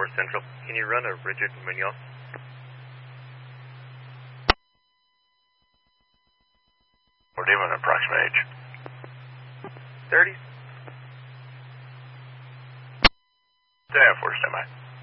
Central. Can you run a rigid Munoz? 4D with an approximate age. 30. 10-4, standby.